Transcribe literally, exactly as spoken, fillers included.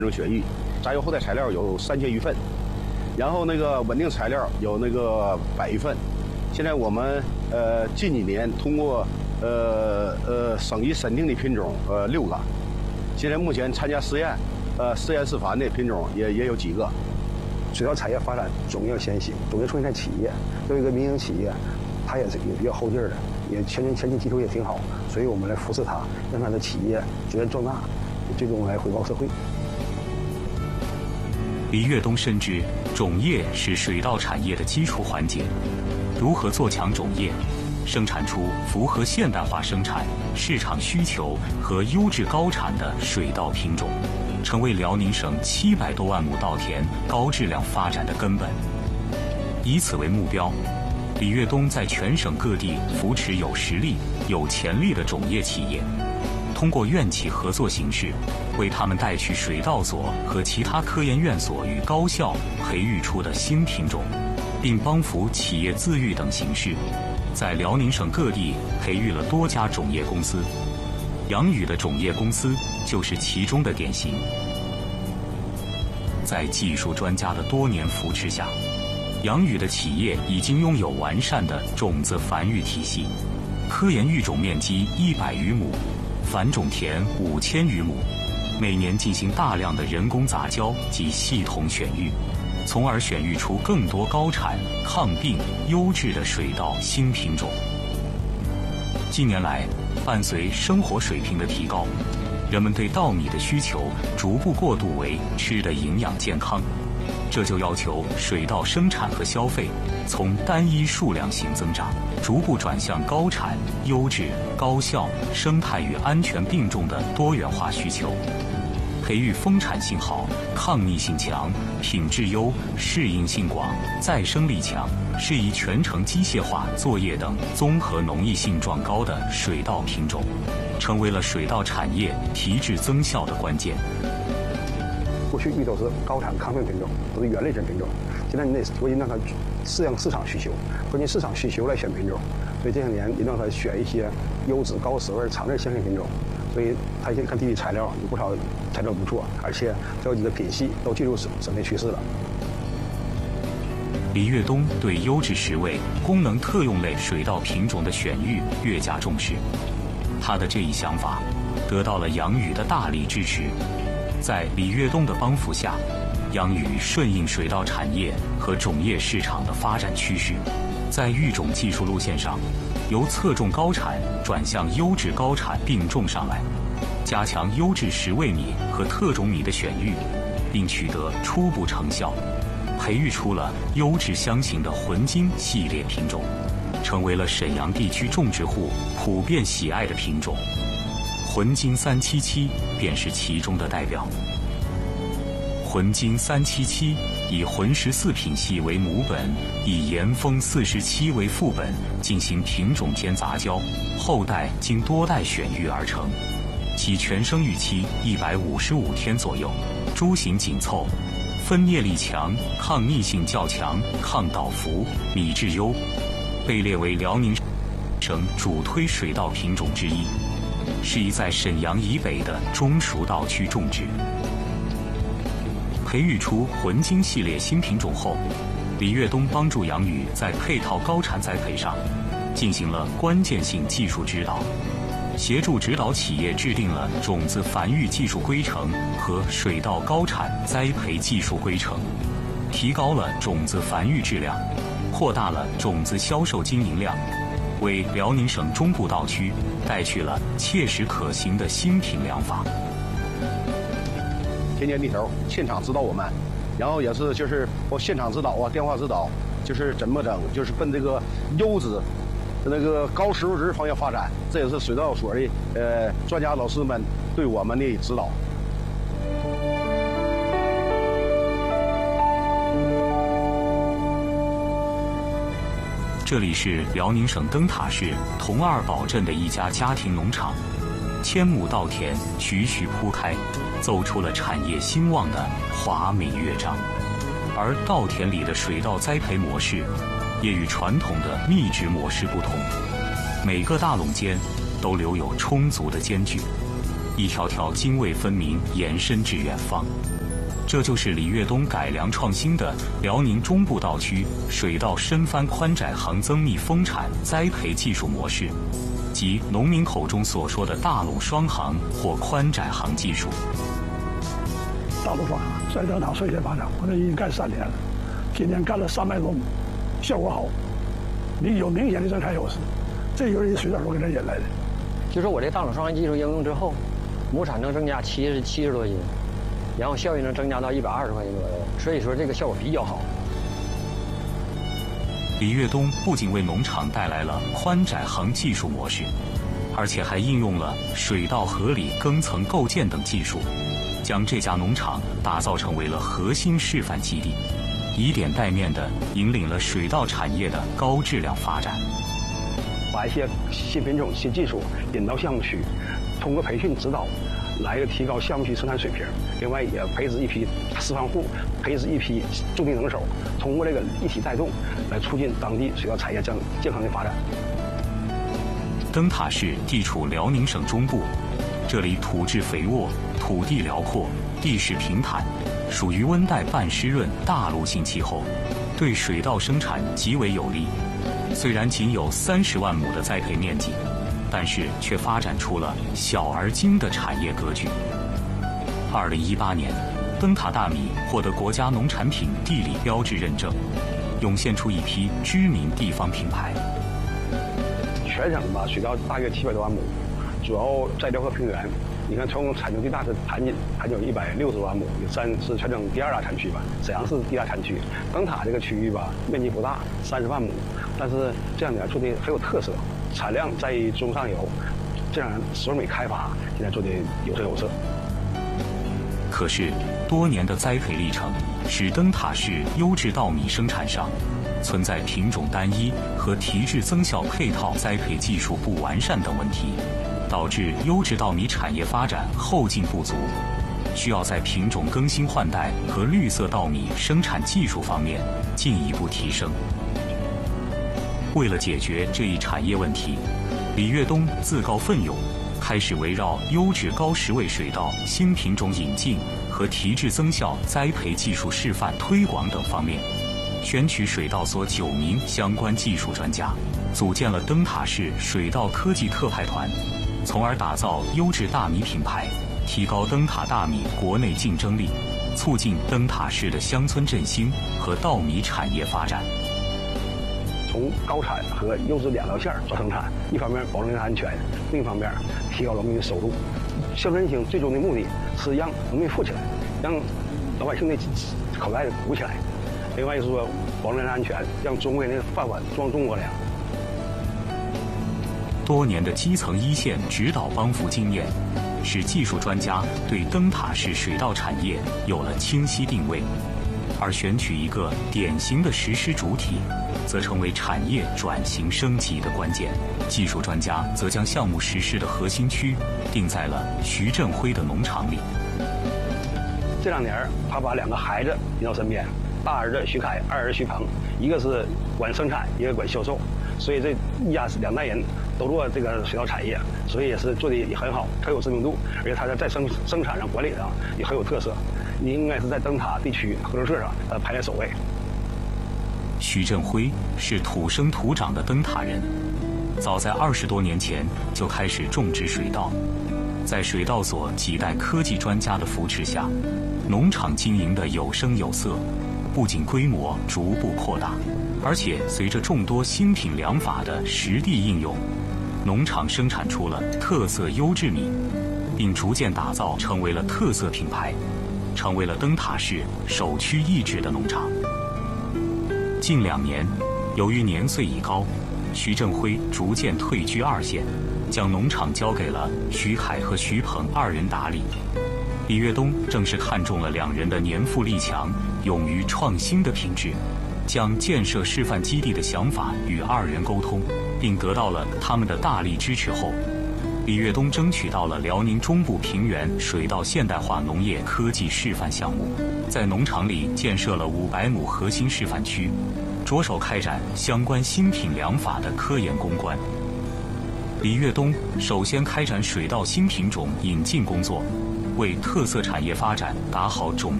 种血域，杂油后代材料有三千余份，然后那个稳定材料有那个百余份。现在我们呃近几年通过呃呃省级审定的品种呃六个，现在目前参加试验呃试验示范的品种也也有几个。 水稻产业发展总要先行，总要出现在企业，作为一个民营企业，它也是也比较后劲儿的，也前前前期基础也挺好，所以我们来扶持它，让它的企业逐渐壮大，最终来回报社会。 李跃东深知种业是水稻产业的基础环节，如何做强种业，生产出符合现代化生产、市场需求和优质高产的水稻品种，成为辽宁省七百多万亩稻田高质量发展的根本。以此为目标，李跃东在全省各地扶持有实力、有潜力的种业企业，通过院企合作形式，为他们带去水稻所和其他科研院所与高校培育出的新品种，并帮扶企业自育等形式，在辽宁省各地培育了多家种业公司。杨宇的种业公司就是其中的典型。在技术专家的多年扶持下，杨宇的企业已经拥有完善的种子繁育体系，科研育种面积一百余亩，繁种田五千余亩，每年进行大量的人工杂交及系统选育，从而选育出更多高产、抗病、优质的水稻新品种。近年来，伴随生活水平的提高，人们对稻米的需求逐步过渡为吃的营养健康，这就要求水稻生产和消费从单一数量型增长，逐步转向高产、优质、高效、生态与安全并重的多元化需求。培育丰产性好、抗逆性强、品质优、适应性广、再生力强、适宜全程机械化作业等综合农艺性状高的水稻品种，成为了水稻产业提质增效的关键。 过去遇到是高产抗病品种，都是原类型品种，现在你得我引导它适应市场需求，根据市场需求来选品种，所以这些年引导它选一些优质高食味长叶香型品种。所以它现在看地里材料有不少材料不错，而且这有几个品系都进入省省内趋势了。 李跃东对优质实味、功能特用类水稻品种的选育越加重视，他的这一想法得到了杨宇的大力支持。在李跃东的帮扶下，杨宇顺应水稻产业和种业市场的发展趋势，在育种技术路线上，由侧重高产转向优质高产并重上来，加强优质实味米和特种米的选育，并取得初步成效，培育出了优质香型的混金系列品种，成为了沈阳地区种植户普遍喜爱的品种。混金三七七便是其中的代表。混金三七七以混十四品系为母本，以盐丰四十七为副本，进行品种间杂交，后代经多代选育而成。其全生育期一百五十五天左右，株型紧凑，分蘖力强，抗逆性较强，抗倒伏，米质优，被列为辽宁省主推水稻品种之一，适宜在沈阳以北的中熟稻区种植。培育出混金系列新品种后，李跃东帮助杨宇在配套高产栽培上进行了关键性技术指导，协助指导企业制定了种子繁育技术规程和水稻高产栽培技术规程，提高了种子繁育质量，扩大了种子销售经营量，为辽宁省中部稻区带去了切实可行的新品良法。 田间地头现场指导我们，然后也是就是我现场指导啊，电话指导，就是怎么整，就是奔这个优质、那个高实物质方向发展。这也是水稻所的呃专家老师们对我们的指导。 这里是辽宁省灯塔市同二堡镇的一家家庭农场，千亩稻田徐徐铺开，奏出了产业兴旺的华美乐章。而稻田里的水稻栽培模式也与传统的密植模式不同，每个大垄间都留有充足的间距， 一条条泾渭分明延伸至远方。这就是李跃东改良创新的辽宁中部道区水稻深翻宽窄行增密丰产栽培技术模式，即农民口中所说的大垄双行或宽窄行技术。 大垄双行在灯塔率先发展，我这已经干三年了，今年干了三百多亩，效果好，你有明显的生产优势，这就是水稻所给它引来的。 就说我这大垄双行技术应用之后，亩产能增加七十七十多斤。然后效益能增加到一百二十块钱左右，所以说这个效果比较好。 李跃东不仅为农场带来了宽窄行技术模式，而且还应用了水稻合理耕层构建等技术，将这家农场打造成为了核心示范基地，以点带面地引领了水稻产业的高质量发展。 把一些新品种、新技术引到项目区，通过培训指导，来提高项目区生产水平。另外，也培植一批示范户，培植一批种地能手，通过这个一体带动，来促进当地水稻产业健健康的发展。 灯塔市地处辽宁省中部，这里土质肥沃，土地辽阔，地势平坦，属于温带半湿润大陆性气候，对水稻生产极为有利。虽然仅有三十万亩的栽培面积，但是却发展出了小而精的产业格局。二零一八年，灯塔大米获得国家农产品地理标志认证，涌现出一批知名地方品牌。 全省吧，水稻大约七百多万亩，主要在辽河平原。你看，从产能最大的盘锦，盘锦有一百六十万亩，也算是全省第二大产区吧。沈阳市第二产区。灯塔这个区域吧，面积不大，三十万亩，但是这两年做的很有特色，产量在中上游，这样水美开发现在做的有声有色。 可是，多年的栽培历程使灯塔市优质稻米生产上存在品种单一和提质增效配套栽培技术不完善等问题，导致优质稻米产业发展后劲不足，需要在品种更新换代和绿色稻米生产技术方面进一步提升。为了解决这一产业问题，李跃东自告奋勇，开始围绕优质高实味水稻新品种引进和提质增效栽培技术示范推广等方面，选取水稻所九名相关技术专家，组建了灯塔市水稻科技特派团，从而打造优质大米品牌，提高灯塔大米国内竞争力，促进灯塔市的乡村振兴和稻米产业发展。 从高产和优质两条线做生产，一方面保证人身安全，另一方面提高农民的收入。乡村振兴最终的目的是让农民富起来，让老百姓的口袋鼓起来。另外就是说，保证人身安全，让中国人的饭碗装中国粮。 多年的基层一线指导帮扶经验，使技术专家对灯塔市水稻产业有了清晰定位，而选取一个典型的实施主体，则成为产业转型升级的关键。技术专家则将项目实施的核心区定在了徐振辉的农场里。 这两年，他把两个孩子引到身边，大儿子徐凯，二儿子徐鹏，一个是管生产，一个管销售，所以这一家两代人都做这个水稻产业，所以也是做的也很好，很有知名度，而且他在在生生产上、管理上也很有特色。你应该是在灯塔地区合作社上呃排在首位。 徐振辉是土生土长的灯塔人，早在二十多年前就开始种植水稻，在水稻所几代科技专家的扶持下，农场经营的有声有色，不仅规模逐步扩大，而且随着众多新品良法的实地应用，农场生产出了特色优质米，并逐渐打造成为了特色品牌，成为了灯塔市首屈一指的农场。近两年，由于年岁已高，徐振辉逐渐退居二线，将农场交给了徐凯和徐鹏二人打理。李跃东正是看中了两人的年富力强、勇于创新的品质，将建设示范基地的想法与二人沟通，并得到了他们的大力支持后，李跃东争取到了辽宁中部平原水稻现代化农业科技示范项目，在农场里建设了五百亩核心示范区，着手开展相关新品良法的科研攻关。 李跃东首先开展水稻新品种引进工作，为特色产业发展打好种